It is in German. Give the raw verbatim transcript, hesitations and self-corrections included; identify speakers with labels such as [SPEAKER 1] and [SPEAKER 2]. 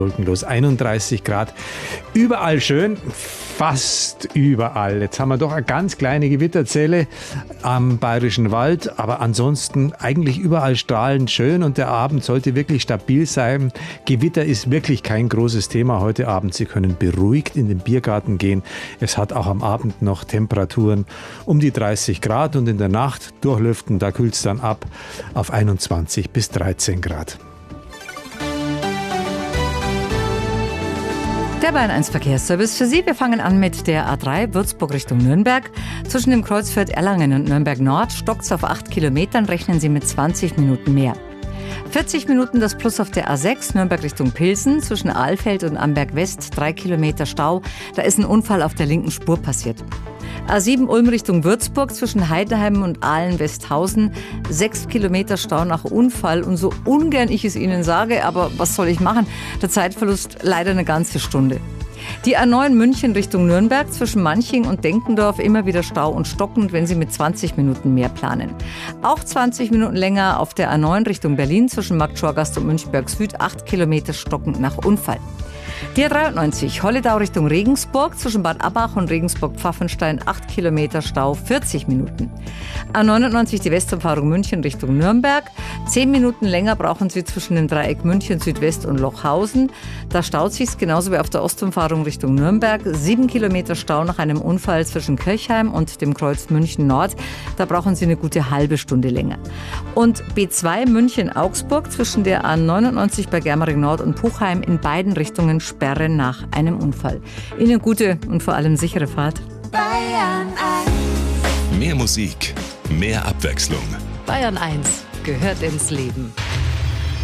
[SPEAKER 1] Wolkenlos, einunddreißig Grad. Überall schön, fast überall. Jetzt haben wir doch eine ganz kleine Gewitterzelle am Bayerischen Wald, aber ansonsten eigentlich überall strahlend schön und der Abend sollte wirklich stabil sein. Gewitter ist wirklich kein großes Thema heute Abend. Sie können beruhigt in den Biergarten gehen. Es hat auch am Abend noch Temperaturen um die dreißig Grad und in der Nacht durchlüften, da kühlt es dann ab auf einundzwanzig bis dreizehn Grad.
[SPEAKER 2] Der Bayern eins Verkehrsservice für Sie. Wir fangen an mit der A drei Würzburg Richtung Nürnberg. Zwischen dem Kreuzfeld Erlangen und Nürnberg Nord stockt es auf acht Kilometern, rechnen Sie mit zwanzig Minuten mehr. vierzig Minuten das Plus auf der A sechs Nürnberg Richtung Pilsen. Zwischen Ahlfeld und Amberg West drei Kilometer Stau. Da ist ein Unfall auf der linken Spur passiert. A sieben Ulm Richtung Würzburg zwischen Heidenheim und Ahlen-Westhausen. Sechs Kilometer Stau nach Unfall. Und so ungern ich es Ihnen sage, aber was soll ich machen? Der Zeitverlust leider eine ganze Stunde. Die A neun München Richtung Nürnberg zwischen Manching und Denkendorf immer wieder Stau und stockend, wenn Sie mit zwanzig Minuten mehr planen. Auch zwanzig Minuten länger auf der A neun Richtung Berlin zwischen Marktschorgast und Münchberg Süd. acht Kilometer stockend nach Unfall. Die A dreiundneunzig Holledau Richtung Regensburg zwischen Bad Abbach und Regensburg-Pfaffenstein acht Kilometer Stau, vierzig Minuten. A neunundneunzig die Westumfahrung München Richtung Nürnberg. zehn Minuten länger brauchen Sie zwischen dem Dreieck München Südwest und Lochhausen. Da staut sich's genauso wie auf der Ostumfahrung Richtung Nürnberg. sieben Kilometer Stau nach einem Unfall zwischen Kirchheim und dem Kreuz München Nord. Da brauchen Sie eine gute halbe Stunde länger. Und B zwei München Augsburg zwischen der A neunundneunzig bei Germering Nord und Puchheim in beiden Richtungen Sperre nach einem Unfall. Ihnen gute und vor allem sichere Fahrt.
[SPEAKER 3] Bayern eins.
[SPEAKER 4] Mehr Musik, mehr Abwechslung.
[SPEAKER 5] Bayern eins gehört ins Leben.